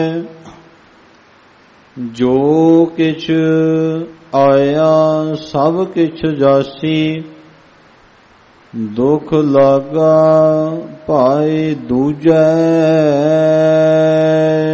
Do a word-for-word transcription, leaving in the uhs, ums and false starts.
ਜੋ ਕਿਛ ਆਇਆ ਸਭ ਕਿਛ ਜਾਸੀ, ਦੁਖ ਲਾਗਾ ਭਾਈ ਦੂਜੈ।